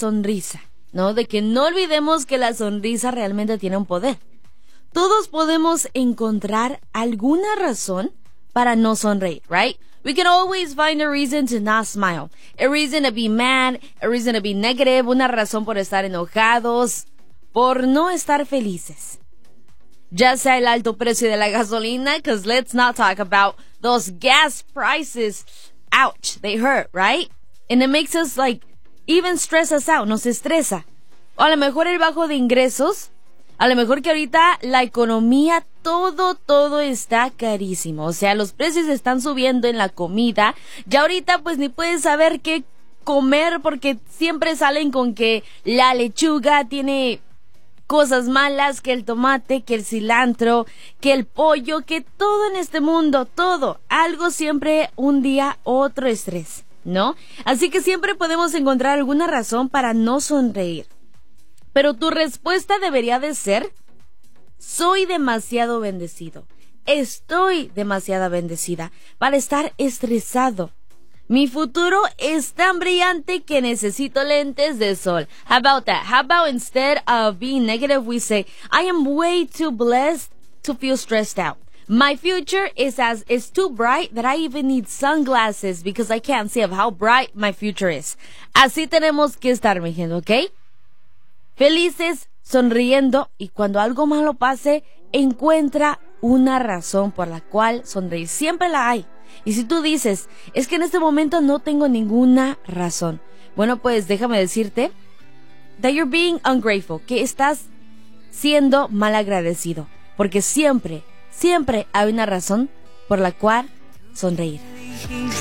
sonrisa, ¿no? De que no olvidemos que la sonrisa realmente tiene un poder. Todos podemos encontrar alguna razón para no sonreír, right? We can always find a reason to not smile. A reason to be mad, a reason to be negative, una razón por estar enojados, por no estar felices. Ya sea el alto precio de la gasolina, because let's not talk about those gas prices. Ouch, they hurt, right? And it makes us even stress us out, nos estresa. O a lo mejor el bajo de ingresos, a lo mejor que ahorita la economía, todo está carísimo. O sea, los precios están subiendo en la comida. Ya ahorita pues ni puedes saber qué comer porque siempre salen con que la lechuga tiene cosas malas, que el tomate, que el cilantro, que el pollo, que todo en este mundo, todo. Algo siempre, un día, otro estrés, ¿no? Así que siempre podemos encontrar alguna razón para no sonreír. Pero tu respuesta debería de ser: soy demasiado bendecido, estoy demasiado bendecida para estar estresado. Mi futuro es tan brillante que necesito lentes de sol. How about that? How about instead of being negative, we say, I am way too blessed to feel stressed out. My future is too bright that I even need sunglasses because I can't see of how bright my future is. Así tenemos que estar, mi gente, ¿ok? Felices, sonriendo, y cuando algo malo pase, encuentra una razón por la cual sonreír. Siempre la hay. Y si tú dices, es que en este momento no tengo ninguna razón, bueno, pues déjame decirte that you're being ungrateful, que estás siendo mal agradecido, porque siempre hay una razón por la cual sonreír.